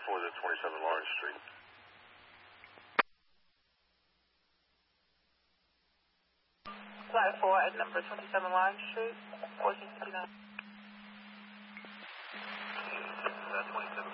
4 at 27 Lawrence Street. Flight 4 at number 27 Lawrence Street, 14